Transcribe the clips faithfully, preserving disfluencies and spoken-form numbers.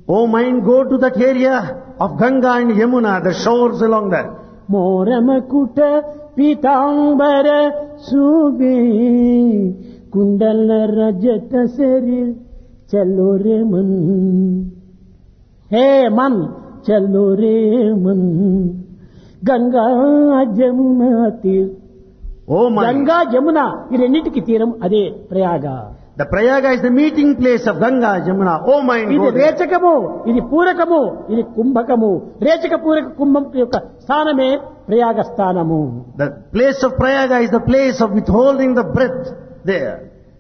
O mind, go to that area of Ganga and Yamuna, the shores along there. మోరమకుట Pitambara సూబే కుండల రజత శరీర్ చలో రే మన్ హే మన్ చలో రే Mann Ganga Jamuna తీర్ O mind, Ganga Jamuna ఈ రెండింటికి తీరం అదే Prayag. the Prayaga is the meeting place of Ganga, Yamuna. O mind, ఇది go there. రేచకము, ఇది పూరకము, ఇది కుంభకము. రేచక పూరక కుంభం యొక్క స్థానమే ప్రయాగ స్థానము. The place of Prayaga is the place of withholding the breath there.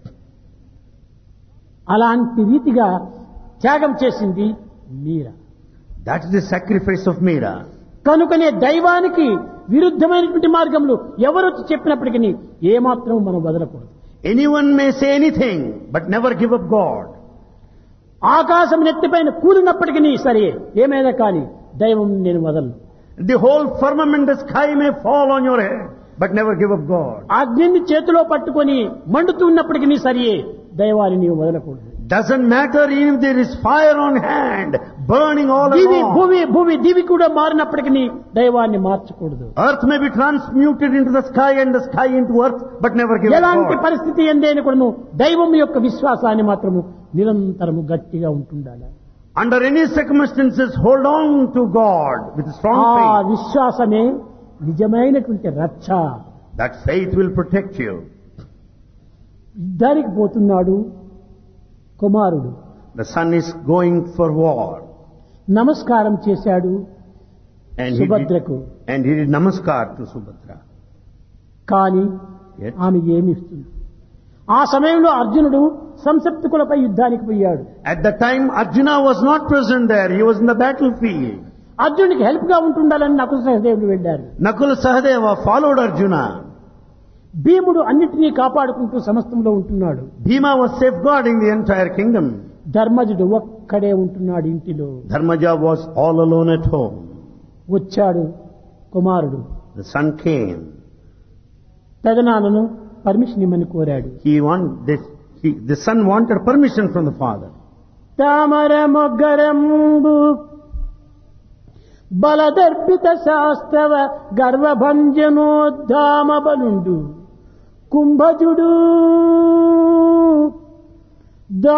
అలాంటి రీతిగా త్యాగం చేసింది మీరా. That is the sacrifice of Meera. కనుకనే దైవానికి విరుద్ధమైనటువంటి మార్గంలో ఎవరు చెప్పినప్పటికీ ఏమాత్రం మనం వదలకూడదు. Anyone may say anything, but never give up God. ఆకాశం నెత్తిపైన కూలినప్పటికీ సరే ఏమైనా కానీ దైవం నేను వదలను. The whole firmament, the sky may fall on your head, but never give up God. అగ్నిని చేతిలో పట్టుకొని మండుతున్నప్పటికీ సరే దైవాన్ని నీవు వదలకూడదు. Doesn't matter even if there is fire on hand, burning all Divi along. భూమి భూమి దివి కూడా మారినప్పటికీ దైవాన్ని మార్చకూడదు. Earth may be transmuted into the sky and the sky into earth, but never give up ఎలాంటి God. పరిస్థితి ఎందైనా కూడా దైవం యొక్క విశ్వాసాన్ని మాత్రము నిరంతరము గట్టిగా ఉంటుండాలి. Under any circumstances, hold on to God with strong ఆ faith. విశ్వాసమే నిజమైనటువంటి రక్ష. That faith will protect you. యుద్ధానికి పోతున్నాడు కుమారుడు. The son is going for war. నమస్కారం చేశాడు And he, సుభద్రకు. did, and he did namaskar to Subhadra. కానీ Yet, ఆమె ఏమి ఇస్తుంది? ఆ సమయంలో అర్జునుడు సంసప్తకులపై యుద్ధానికి పోయాడు. at the time, Arjuna was not present there. He was in the battlefield. అర్జునుడికి హెల్ప్ గా ఉంటుండాలని నకుల సహదేవుడు వెళ్ళారు. Nakula Sahadeva followed Arjuna. భీముడు అన్నిటినీ కాపాడుకుంటూ సమస్తంలో ఉంటున్నాడు. Bhima was safeguarding the entire kingdom. ధర్మజుడు ఒక్కడే ఉంటున్నాడు ఇంటిలో. Dharmaja was all alone at home. వచ్చాడు కుమారుడు. The son came. పెదనాన్నను పర్మిషన్ ఇమ్మని కోరాడు. He want, this, he, the son wanted permission from the father. తామర మొగ్గరంబు బలదర్పిత శాస్త్రవ గర్వభంజనోద్ధామ బలుండు కుంభజుడు